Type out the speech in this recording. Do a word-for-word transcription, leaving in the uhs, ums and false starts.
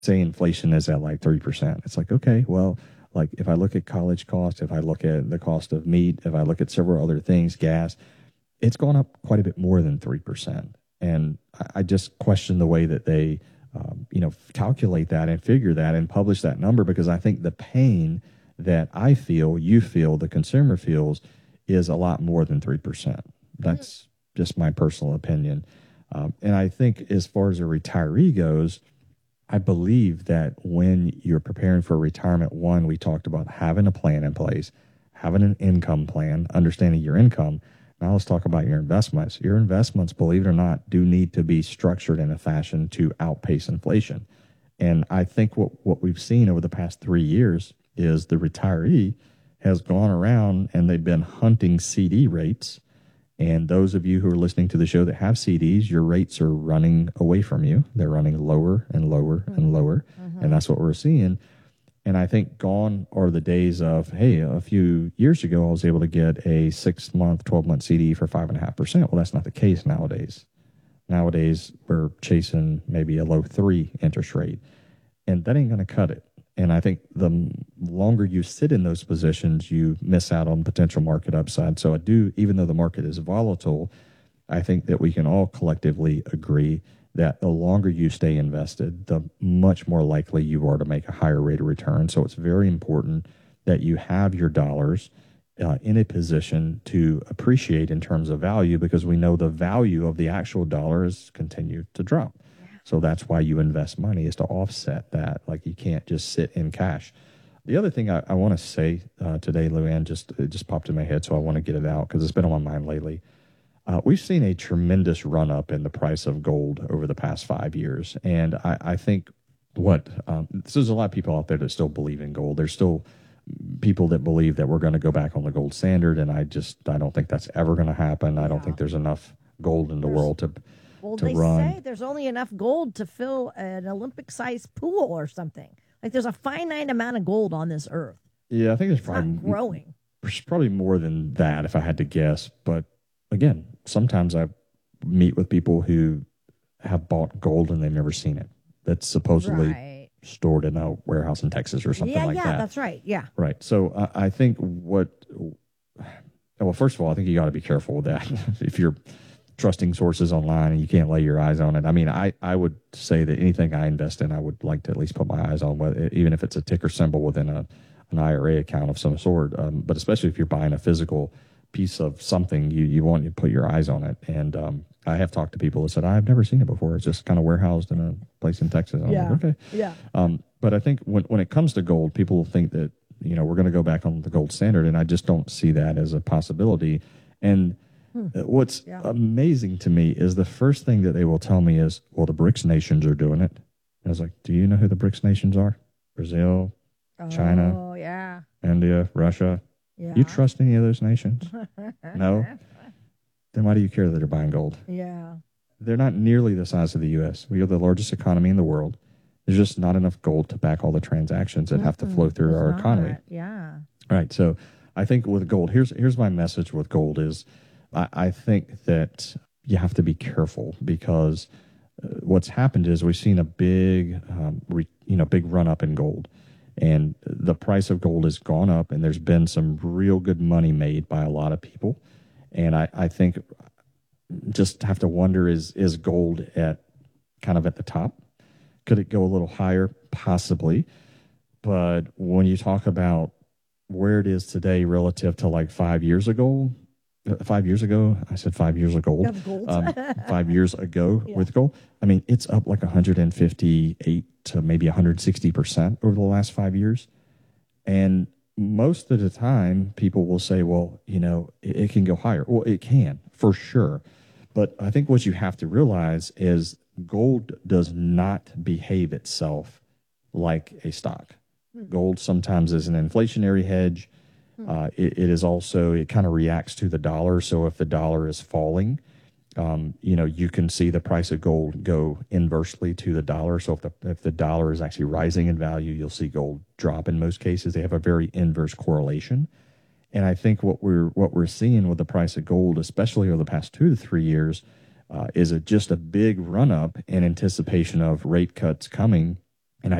say inflation is at like three percent. It's like, okay, well, like if I look at college costs, if I look at the cost of meat, if I look at several other things, gas, it's gone up quite a bit more than three percent. And I, I just question the way that they, um, you know, calculate that and figure that and publish that number, because I think the pain that I feel, you feel, the consumer feels is a lot more than three percent. That's just my personal opinion. Um, and I think as far as a retiree goes, I believe that when you're preparing for retirement, one, we talked about having a plan in place, having an income plan, understanding your income. Now let's talk about your investments. Your investments, believe it or not, do need to be structured in a fashion to outpace inflation. And I think what, what we've seen over the past three years is the retiree has gone around and they've been hunting C D rates. And those of you who are listening to the show that have C Ds, your rates are running away from you. They're running lower and lower and lower. Mm-hmm. And that's what we're seeing. And I think gone are the days of, hey, a few years ago, I was able to get a six month, twelve month C D for five and a half percent. Well, that's not the case nowadays. Nowadays, we're chasing maybe a low three interest rate, and that ain't going to cut it. And I think the longer you sit in those positions, you miss out on potential market upside. So I do, even though the market is volatile, I think that we can all collectively agree that the longer you stay invested, the much more likely you are to make a higher rate of return. So it's very important that you have your dollars uh, in a position to appreciate in terms of value, because we know the value of the actual dollar has continued to drop. So that's why you invest money, is to offset that. Like, you can't just sit in cash. The other thing I, I want to say uh, today, Luann, just it just popped in my head, so I want to get it out because it's been on my mind lately. Uh, we've seen a tremendous run up in the price of gold over the past five years. And I, I think what um, so there's a lot of people out there that still believe in gold. There's still people that believe that we're going to go back on the gold standard. And I just I don't think that's ever going to happen. I don't Yeah. think there's enough gold in the There's- world to Well, to they run. say there's only enough gold to fill an Olympic-sized pool or something. Like, there's a finite amount of gold on this earth. Yeah, I think there's It's probably not growing. There's probably more than that if I had to guess. But again, sometimes I meet with people who have bought gold and they've never seen it. That's supposedly Right. stored in a warehouse in Texas or something Yeah, like yeah, that. that's right. Yeah. Right. So I, I think what, well, first of all, I think you got to be careful with that. If you're trusting sources online and you can't lay your eyes on it. I mean, I, I would say that anything I invest in, I would like to at least put my eyes on, whether, even if it's a ticker symbol within a an I R A account of some sort. Um, but especially if you're buying a physical piece of something, you, you want to put your eyes on it. And um, I have talked to people that said, I've never seen it before. It's just kind of warehoused in a place in Texas. I'm Yeah. like, okay. Yeah. Um, but I think when, when it comes to gold, people think that, you know, we're going to go back on the gold standard. And I just don't see that as a possibility. And Hmm. what's Yeah. amazing to me is the first thing that they will tell me is, well, the BRICS nations are doing it. I was like, do you know who the BRICS nations are? Brazil, China. Oh, yeah. India, Russia. Yeah. You trust any of those nations? No? Then why do you care that they're buying gold? Yeah. They're not nearly the size of the U S. We are the largest economy in the world. There's just not enough gold to back all the transactions that have to flow through It's our not. economy. Yeah. Right. So I think with gold, here's here's my message with gold is I, I think that you have to be careful, because uh, what's happened is we've seen a big, um, re, you know, big run up in gold, and the price of gold has gone up, and there's been some real good money made by a lot of people. And I, I think just have to wonder, is, is gold at kind of at the top? Could it go a little higher? Possibly. But when you talk about where it is today relative to like five years ago, five years ago, I said five years ago, Of gold. um, five years ago Yeah. with gold. I mean, it's up like one hundred fifty-eight to maybe one hundred sixty percent over the last five years. And most of the time, people will say, well, you know, it, it can go higher. Well, it can, for sure. But I think what you have to realize is gold does not behave itself like a stock. Gold sometimes is an inflationary hedge. Uh, it, it is also, it kind of reacts to the dollar. So if the dollar is falling, um, you know, you can see the price of gold go inversely to the dollar. So if the, if the dollar is actually rising in value, you'll see gold drop in most cases. They have a very inverse correlation. And I think what we're, what we're seeing with the price of gold, especially over the past two to three years, uh, is a, just a big run up in anticipation of rate cuts coming